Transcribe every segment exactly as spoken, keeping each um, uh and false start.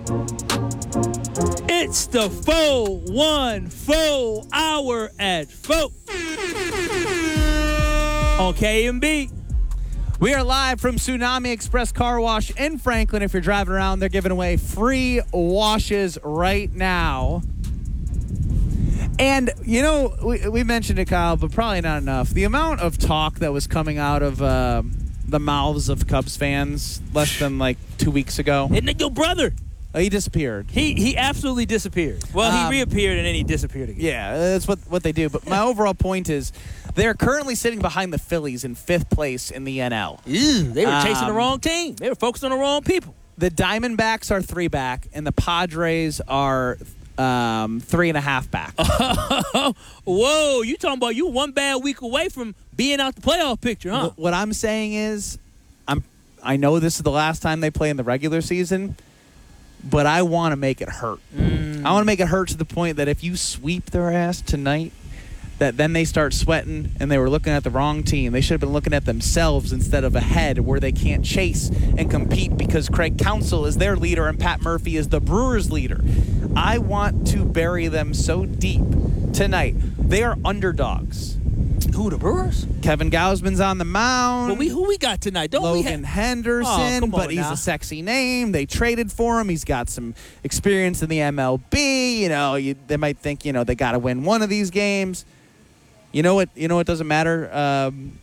It's the full one full hour at four on K M B. We are live from Tsunami Express Car Wash in Franklin. If you're driving around, they're giving away free washes right now. And, you know, we, we mentioned it, Kyle, but probably not enough. The amount of talk that was coming out of uh, the mouths of Cubs fans less than, like, two weeks ago. Isn't it your brother? Oh, he disappeared. He he absolutely disappeared. Well, Um, he reappeared and then he disappeared again. Yeah, that's what, what they do. But my overall point is they're currently sitting behind the Phillies in fifth place in the N L. Ew, they were chasing Um, the wrong team. They were focused on the wrong people. The Diamondbacks are three back, and the Padres are um, three and a half back. Whoa, you talking about you one bad week away from being out the playoff picture, huh? What I'm saying is, I'm I know this is the last time they play in the regular season, but I want to make it hurt. Mm. I want to make it hurt to the point that if you sweep their ass tonight, that then they start sweating and they were looking at the wrong team. They should have been looking at themselves instead of ahead where they can't chase and compete because Craig Counsell is their leader and Pat Murphy is the Brewers' leader. I want to bury them so deep tonight. They are underdogs. Who, the Brewers? Kevin Gausman's on the mound. Well, we who we got tonight? Don't we Logan have Henderson, Oh, come but on he's now. a sexy name. They traded for him. He's got some experience in the M L B. You know, you, they might think, you know, they got to win one of these games. You know what? You know what doesn't matter? Um,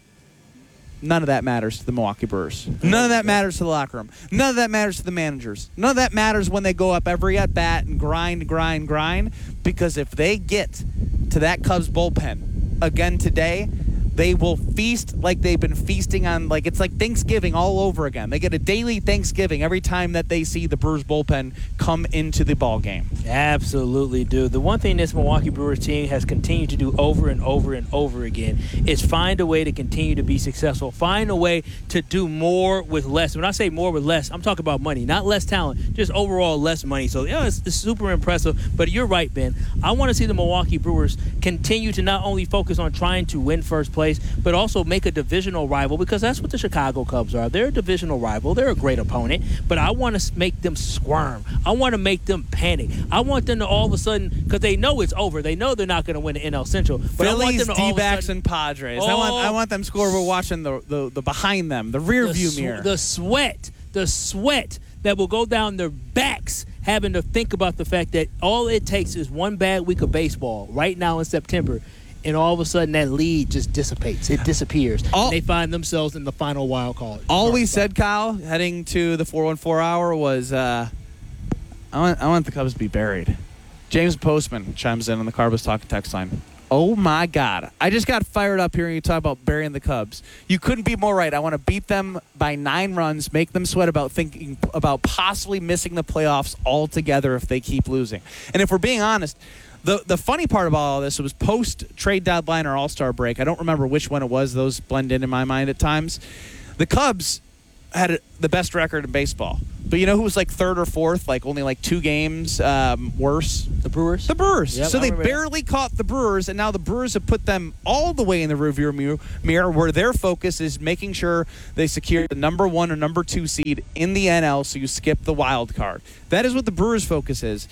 none of that matters to the Milwaukee Brewers. None of that matters to the locker room. None of that matters to the managers. None of that matters when they go up every at bat and grind, grind, grind. Because if they get to that Cubs bullpen again today, they will feast like they've been feasting on, like it's like Thanksgiving all over again. They get a daily Thanksgiving every time that they see the Brewers bullpen come into the ball game. Absolutely do. The one thing this Milwaukee Brewers team has continued to do over and over and over again is find a way to continue to be successful. Find a way to do more with less. When I say more with less, I'm talking about money, not less talent, just overall less money. So, yeah, it's, it's super impressive. But you're right, Ben. I want to see the Milwaukee Brewers continue to not only focus on trying to win first place, but also make a divisional rival, because that's what the Chicago Cubs are. They're a divisional rival. They're a great opponent, but I want to make them squirm. I want to make them panic. I want them to all of a sudden, because they know it's over. They know they're not going to win the N L Central. But I want Phillies, them to all of a D-backs, sudden, and Padres. I Oh. want I want them score. We're watching the, the, the behind them, the rear the, view sw- mirror. the sweat, the sweat that will go down their backs having to think about the fact that all it takes is one bad week of baseball right now in September, and all of a sudden that lead just dissipates. It disappears. All- and they find themselves in the final wild card. All we card spot. said, Kyle, heading to the four one four hour was, uh, I want I want the Cubs to be buried. James Postman chimes in on the Carbos Talking text line. Oh, my God. I just got fired up hearing you talk about burying the Cubs. You couldn't be more right. I want to beat them by nine runs, make them sweat about thinking about possibly missing the playoffs altogether if they keep losing. And if we're being honest, the the funny part about all this was post-trade deadline or all-star break. I don't remember which one it was. Those blend in in my mind at times. The Cubs had a, the best record in baseball. But you know who was like third or fourth, like only like two games um, worse? The Brewers? The Brewers. Yep, so I they remember barely caught the Brewers, and now the Brewers have put them all the way in the rearview mirror, mirror where their focus is making sure they secure the number one or number two seed in the N L so you skip the wild card. That is what the Brewers' focus is.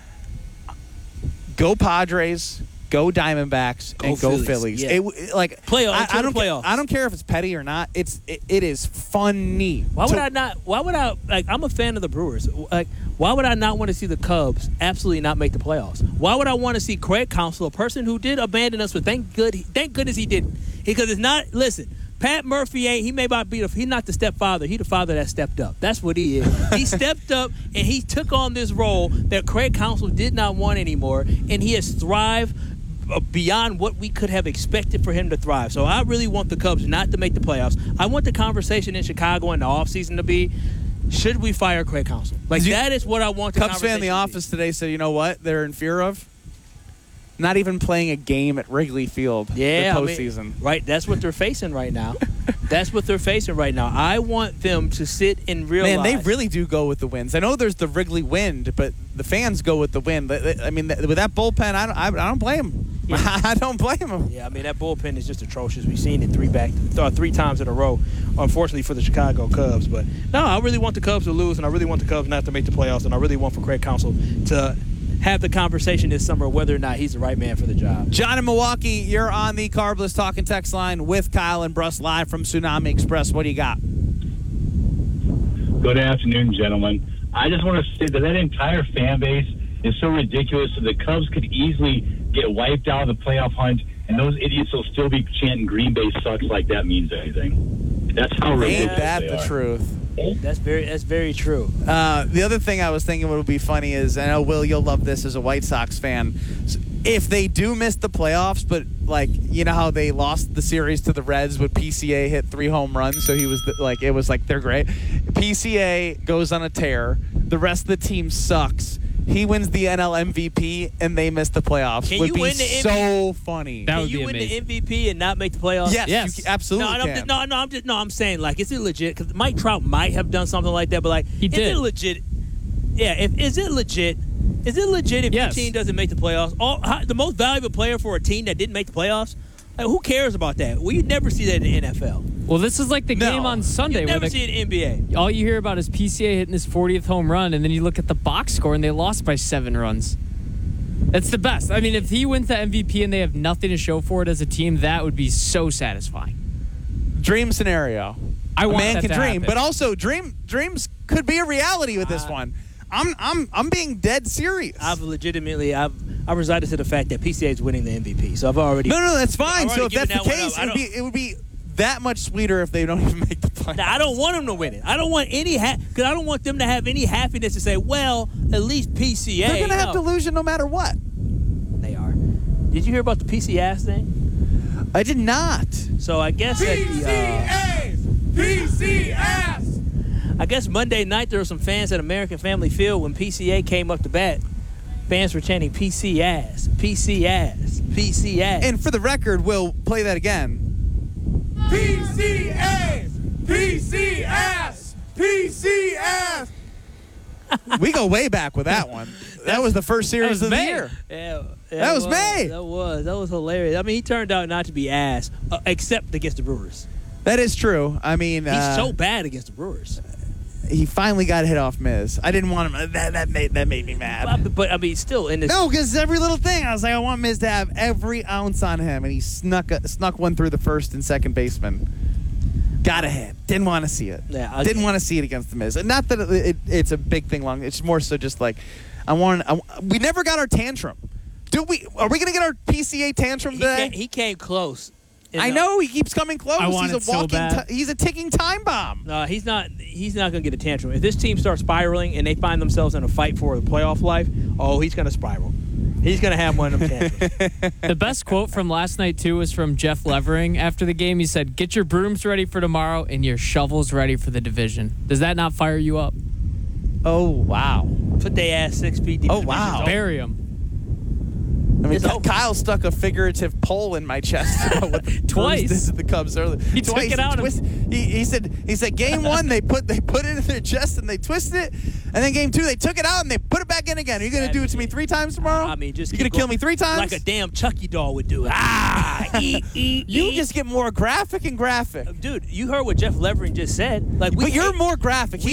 Go Padres, go Diamondbacks, Go and go Phillies. Phillies. Yeah. It, it- like Playoffs, I, to I the don't ca- playoffs. I don't care if it's petty or not. It's it, it is funny. Why would to- I not? Why would I? Like, I'm a fan of the Brewers. Like, why would I not want to see the Cubs absolutely not make the playoffs? Why would I want to see Craig Counsell, a person who did abandon us, but thank good, thank goodness he didn't, because it's not. Listen, Pat Murphy ain't. He may not be the. He's not the stepfather. He the father that stepped up. That's what he is. He stepped up and he took on this role that Craig Counsell did not want anymore, and he has thrived beyond what we could have expected for him to thrive. So I really want the Cubs not to make the playoffs. I want the conversation in Chicago in the offseason to be, should we fire Craig Counsell? Like, You- that is what I want the Cubs fan in the conversation to be. office today said, you know what they're in fear of? Not even playing a game at Wrigley Field Yeah, the I mean, postseason. right. That's what they're facing right now. That's what they're facing right now. I want them to sit and realize. Man, they really do go with the wins. I know there's the Wrigley wind, but the fans go with the wind. I mean, with that bullpen, I don't, I don't blame them. I don't blame him. Yeah, I mean, that bullpen is just atrocious. We've seen it three back, th- three times in a row, unfortunately for the Chicago Cubs. But, no, I really want the Cubs to lose, and I really want the Cubs not to make the playoffs, and I really want for Craig Counsell to have the conversation this summer whether or not he's the right man for the job. John in Milwaukee, you're on the Carbless Talking Text line with Kyle and Bruss live from Tsunami Express. What do you got? Good afternoon, gentlemen. I just want to say that that entire fan base is so ridiculous that the Cubs could easily get wiped out of the playoff hunt, and those idiots will still be chanting Green Bay sucks like that means anything. That's how ridiculous Ain't that they the are. truth? That's very that's very true. Uh, the other thing I was thinking would be funny is, I know, Will, you'll love this as a White Sox fan. If they do miss the playoffs, but, like, you know how they lost the series to the Reds with P C A hit three home runs, so he was, the, like, it was like, they're great. P C A goes on a tear. The rest of the team sucks. He wins the N L M V P, and they miss the playoffs. Can would you be win the so M V P? funny. That Can would you be win amazing. the M V P and not make the playoffs? Yes, Yes. you absolutely No, I'm can. just, no, no, I'm just no. I'm saying, like, is it legit? Because Mike Trout might have done something like that, but like, He is did. it legit? Yeah, if is it legit? Is it legit if Yes. your team doesn't make the playoffs? All, how, the most valuable player for a team that didn't make the playoffs? Like, who cares about that? Well, you never see that in the N F L. Well, this is like the No. game on Sunday You where never the, see it in N B A. all you hear about is P C A hitting his fortieth home run, and then you look at the box score and they lost by seven runs. That's the best. I mean, if he wins the M V P and they have nothing to show for it as a team, that would be so satisfying. Dream scenario. I A want man that can to dream, happen. but also dream dreams could be a reality with this one. I'm I'm I'm being dead serious. I've legitimately, I've I've resided to the fact that P C A is winning the M V P. So I've already. no, no, that's fine. I've So already if that's the given that one case, up. it I would be don't- it would be that much sweeter if they don't even make the playoffs. Now, I don't want them to win it. I don't want any ha- because I don't want them to have any happiness to say, well, at least P C A. They're gonna have No. delusion no matter what. They are. Did you hear about the P C S thing? I did not. So I guess at the, uh, P C S! I guess Monday night there were some fans at American Family Field when P C A came up to bat. Fans were chanting P C ass, P C ass, P C ass. And for the record, we'll play that again. P C S! P C S! P C S! We go way back with that one. That was the first series was of the May. year. yeah, That was May. That was that was hilarious. I mean, he turned out not to be ass, uh, except against the Brewers. That is true. I mean, He's uh, so bad against the Brewers. he finally got hit off Miz. I didn't want him. That that made that made me mad. But, but I mean, still in this. No, because every little thing, I was like, I want Miz to have every ounce on him, and he snuck a, snuck one through the first and second baseman. Got a hit. Didn't want to see it. Yeah, I- Didn't want to see it against the Miz. And not that it, it, it's a big thing long. It's more so just like, I want. I, we never got our tantrum. Do we? Are we gonna get our P C A tantrum he, today? came, he came close. And, I uh, know he keeps coming close. I want he's a it so walking. bad. ti- he's a ticking time bomb. No, he's not. He's not going to get a tantrum. If this team starts spiraling and they find themselves in a fight for the playoff life, oh, he's going to spiral. He's going to have one of them tantrums. The best quote from last night, too, was from Jeff Levering after the game. He said, get your brooms ready for tomorrow and your shovels ready for the division. Does that not fire you up? Oh wow. Put their ass six feet deep. Oh, The wow. division's over. Bury him. I mean, It's over. Kyle stuck a figurative pole in my chest about what the Twice. Brewers did to the Cubs earlier. He took Twice. it out of- Twist, he, he said he said game one they put they put it in their chest and they twisted it, and then game two they took it out and they put it back in again. Are you gonna do it to me three times tomorrow? I mean, just you gonna keep kill going. me three times? Like a damn Chucky doll would do it. Ah, e, e, you e. just get more graphic and graphic. Dude, you heard what Jeff Levering just said. Like, we But you're hate- more graphic. we